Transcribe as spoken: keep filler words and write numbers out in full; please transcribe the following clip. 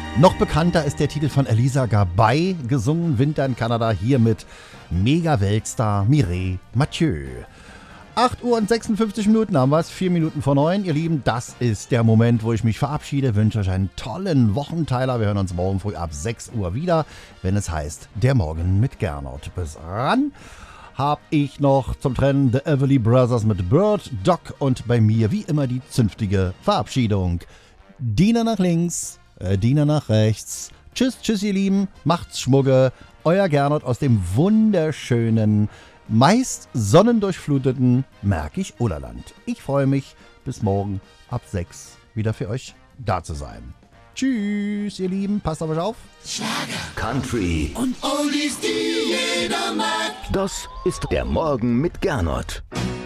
Noch bekannter ist der Titel von Elisa Gabay, gesungen Winter in Kanada, hier mit Mega-Weltstar Mireille Mathieu. acht Uhr und sechsundfünfzig Minuten haben wir es, vier Minuten vor neun. Ihr Lieben, das ist der Moment, wo ich mich verabschiede. Wünsche euch einen tollen Wochenteiler. Wir hören uns morgen früh ab sechs Uhr wieder, wenn es heißt Der Morgen mit Gernot. Bis ran habe ich noch zum Trennen The Everly Brothers mit Bird, Doc und bei mir wie immer die zünftige Verabschiedung. Diener nach links, äh, Diener nach rechts. Tschüss, tschüss ihr Lieben, macht's Schmugge. Euer Gernot aus dem wunderschönen, meist sonnendurchfluteten Märkisch-Oderland. Ich freue mich, bis morgen ab sechs wieder für euch da zu sein. Tschüss, ihr Lieben, passt auf euch auf. Schlager, Country und Oldies, die jeder mag. Das ist der Morgen mit Gernot.